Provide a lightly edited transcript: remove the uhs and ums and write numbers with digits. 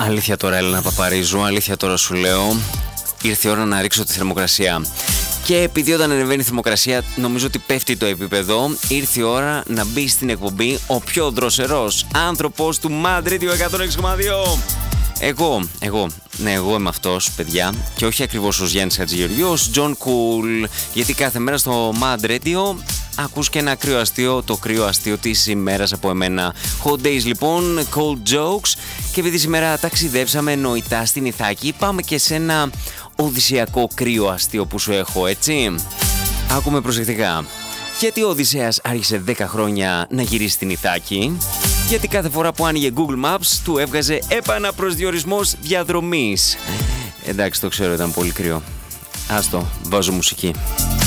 Αλήθεια τώρα, Έλενα Παπαρίζου, αλήθεια τώρα σου λέω. Ήρθε η ώρα να ρίξω τη θερμοκρασία. Και επειδή όταν ανεβαίνει η θερμοκρασία νομίζω ότι πέφτει το επίπεδο, ήρθε η ώρα να μπει στην εκπομπή ο πιο δροσερός άνθρωπος του Mad Radio 106,2. Εγώ είμαι αυτός, παιδιά, και όχι ακριβώς ως Γιάννης Χατζηγεωργίου, ως John Cool, γιατί κάθε μέρα στο Mad Radio ακούς και ένα κρύο αστείο, το κρύο αστείο της ημέρας από εμένα. Hot days λοιπόν, cold jokes, και επειδή σήμερα ταξιδέψαμε νοητά στην Ιθάκη, πάμε και σε ένα οδυσσιακό κρύο αστείο που σου έχω, έτσι. Άκουμε προσεκτικά. Γιατί ο Οδυσσέας άρχισε 10 χρόνια να γυρίσει στην Ιθάκη? Γιατί κάθε φορά που άνοιγε Google Maps του έβγαζε επαναπροσδιορισμός διαδρομής. Εντάξει, το ξέρω, ήταν πολύ κρύο. Άστο, βάζω μουσική.